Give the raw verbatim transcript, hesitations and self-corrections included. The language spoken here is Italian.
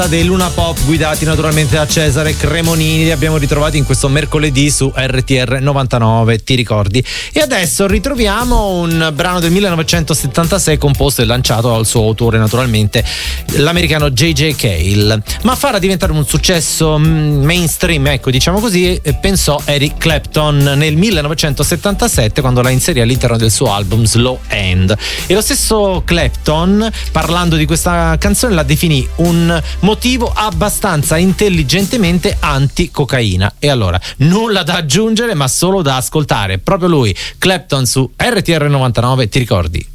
dei Luna Pop, guidati naturalmente da Cesare Cremonini. Li abbiamo ritrovati in questo mercoledì su R T R novantanove, ti ricordi? E adesso ritroviamo un brano del millenovecentosettantasei composto e lanciato dal suo autore, naturalmente l'americano J J Cale. Ma a farà diventare un successo mainstream, ecco, diciamo così, pensò Eric Clapton nel millenovecentosettantasette, quando la inserì all'interno del suo album Slow Hand. E lo stesso Clapton, parlando di questa canzone, la definì un motivo abbastanza intelligentemente anti-cocaina. E allora, nulla da aggiungere ma solo da ascoltare. Proprio lui, Clapton, su R T R novantanove, ti ricordi?